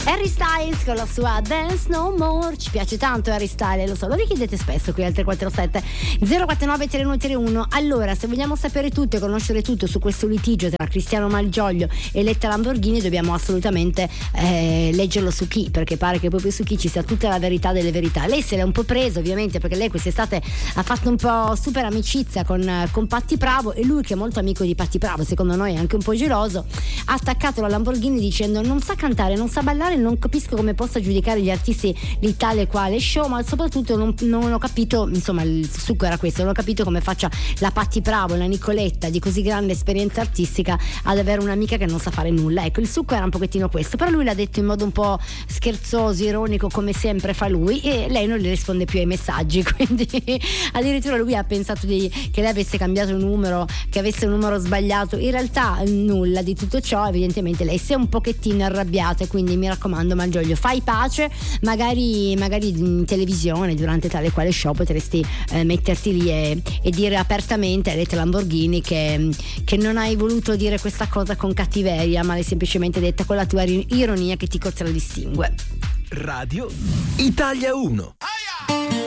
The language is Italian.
Harry Styles con la sua Dance No More. Ci piace tanto Harry Styles, lo so, lo richiedete spesso qui al 347 049 3131. Allora, se vogliamo sapere tutto e conoscere tutto su questo litigio tra Cristiano Malgioglio e Eletta Lamborghini, dobbiamo assolutamente leggerlo su Chi, perché pare che proprio su Chi ci sia tutta la verità delle verità. Lei se l'è un po' presa, ovviamente, perché lei quest'estate ha fatto un po' super amicizia con Patti Bravo, e lui, che è molto amico di Patti Bravo, secondo noi è anche un po' geloso, ha attaccato la Lamborghini dicendo: non sa cantare, non sa ballare, non capisco come possa giudicare gli artisti di tale e quale show, ma soprattutto non ho capito, insomma il succo era questo, non ho capito come faccia la Patti Bravo, la Nicoletta di così grande esperienza artistica, ad avere un'amica che non sa fare nulla. Ecco, il succo era un pochettino questo, però lui l'ha detto in modo un po' scherzoso, ironico, come sempre fa lui, e lei non gli risponde più ai messaggi, quindi addirittura lui ha pensato che lei avesse cambiato il numero, che avesse un numero sbagliato. In realtà nulla di tutto ciò, evidentemente lei si è un pochettino arrabbiata, e quindi mi raccomando Malgioglio, fai pace, magari in televisione durante tale quale show potresti metterti lì e dire apertamente a Eletta Lamborghini che non hai voluto dire questa cosa con cattiveria, ma l'hai semplicemente detta con la tua ironia che ti contraddistingue. Radio Italia 1.